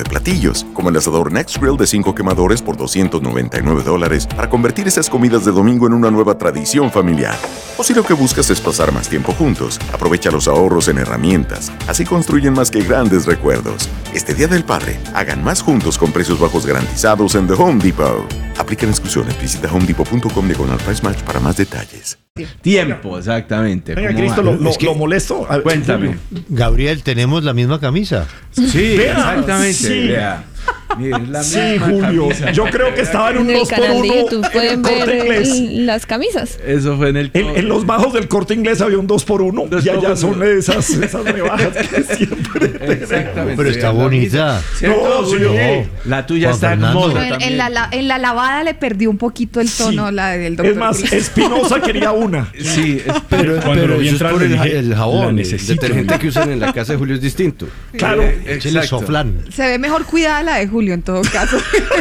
de platillos, como el asador Next Grill de 5 quemadores por $299 para convertir esas comidas de domingo en una nueva tradición familiar. O si lo que buscas es pasar más tiempo juntos, aprovecha los ahorros en herramientas. Así construyen más que grandes recuerdos. Este Día del Padre, hagan más juntos con precios bajos garantizados en The Home Depot. Aplican exclusiones. Visita homedepot.com/price match para más detalles. Tiempo, exactamente. Venga, Cristo, lo molesto. Cuéntame. Gabriel, tenemos la misma camisa. Sí, Vea, exactamente. sí. Vea. Mire, la Sí, misma Julio. camisa. Yo creo que estaba en un En el 2x1 canal de YouTube en pueden el Corte ver Inglés. las camisas. Eso fue en el... En los bajos del Corte Inglés había un 2x1 y allá son esas rebajas que siempre Exactamente. Pero está bonita. ¿Cierto, No, Julio? sí. La tuya Juan está en Fernando. moda Pero también. en la lavada le perdió un poquito el tono, Sí. la del doctor. Es más, Espinosa quería una. Sí, Pero Cuando lo vi eso es entrar, por le dije, el la jabón, el necesito. detergente que usan en la casa de Julio es distinto. Claro. Échale exacto. soflán. Se ve mejor cuidada la de Julio en todo caso.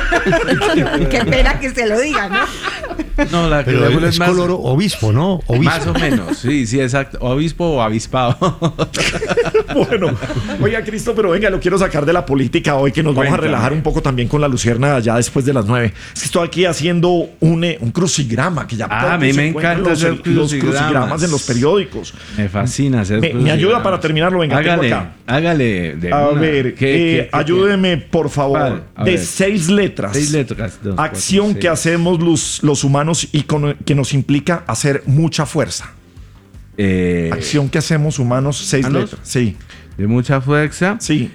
Qué pena que se lo diga, ¿no? No, la que Pero de Julio es es más... color obispo, ¿no? Obispo. Más o menos, sí, exacto. Obispo o avispado. Bueno, oiga, Cristo, pero venga, lo quiero sacar de la política hoy, que nos vamos a Cuéntame. relajar un poco también con la Luciérnaga ya después de las 9. Es que estoy aquí haciendo un crucigrama, que ya Ah, a poco mí se me encuentran encanta hacer los crucigramas crucigramas en los periódicos. Me fascina hacer Me ayuda para terminarlo, venga, tengo Hágale, acá. hágale. De A una. ver, ¿Qué? ayúdeme, por favor, ¿Cuál? A de ver. 6 letras. 6 letras. Dos, Acción cuatro, que seis. hacemos los humanos y que nos implica hacer mucha fuerza. Acción que hacemos humanos, 6 ¿Humanos? letras. Sí, De mucha fuerza. sí.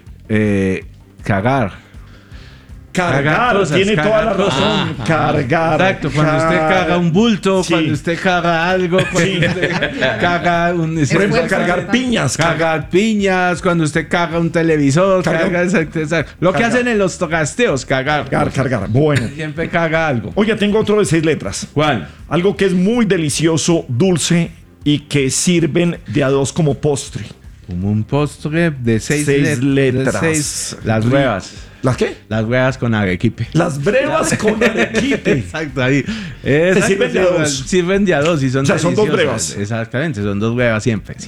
Cagar. Cargar, cosas, tiene toda la cagar razón. cosas. Cargar. Exacto, cuando usted caga un bulto, Sí. cuando usted caga algo, cuando Sí. usted caga un... Por ejemplo, fuerza, cargar ¿verdad? piñas. Cagar piñas, cuando usted caga un televisor, Cargar- exacto. Lo que Cargar. hacen en los trasteos, cagar. Cargar. Bueno. Siempre caga algo. Oiga, tengo otro de 6 letras. ¿Cuál? Algo que es muy delicioso, dulce y que sirven de a 2 como postre. Como un postre de 6 6 letras. Las Rico. huevas. ¿Las qué? Las huevas con arequipe. Las brevas con arequipe. Exacto, ahí. Exacto, sirven de a dos. Sirven de a dos y son O sea, son dos deliciosas. brevas. Exactamente, son 2 huevas siempre.